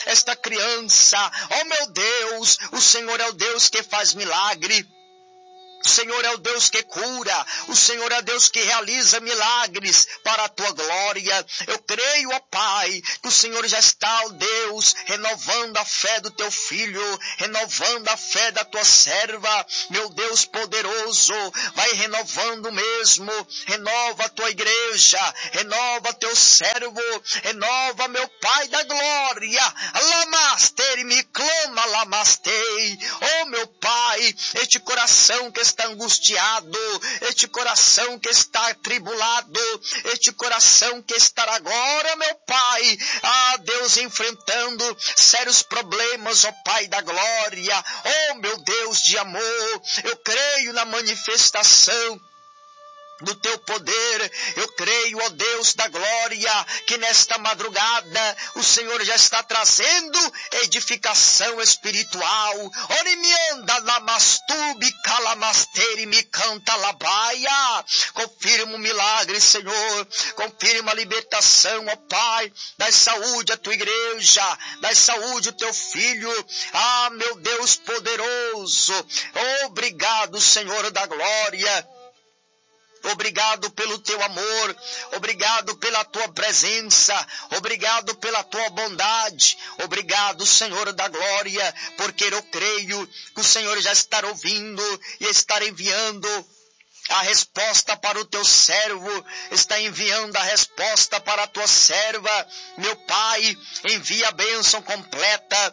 esta criança. Oh meu Deus, o Senhor é o Deus que faz milagre. O Senhor é o Deus que cura, o Senhor é o Deus que realiza milagres para a tua glória. Eu creio, ó Pai, que o Senhor já está, ó Deus, renovando a fé do teu filho, renovando a fé da tua serva. Meu Deus poderoso, vai renovando mesmo, renova a tua igreja, renova teu servo, renova meu Pai da glória. Lamastei, me clama, lamastei. Oh meu Pai, este coração que está angustiado, este coração que está atribulado, este coração que está agora, meu Pai, Deus, enfrentando sérios problemas, ó Pai da glória, oh meu Deus de amor, eu creio na manifestação do teu poder. Eu creio, ó Deus da glória, que nesta madrugada o Senhor já está trazendo edificação espiritual. Orimianda lamastubi calamasteri me canta labaia. Confirma o milagre, Senhor. Confirma a libertação, ó Pai. Dai saúde à tua igreja. Dai saúde ao teu filho. Meu Deus poderoso. Obrigado, Senhor da glória. Obrigado pelo teu amor, obrigado pela tua presença, obrigado pela tua bondade, obrigado, Senhor da glória, porque eu creio que o Senhor já está ouvindo e está enviando a resposta para o teu servo, está enviando a resposta para a tua serva. Meu Pai, envia a bênção completa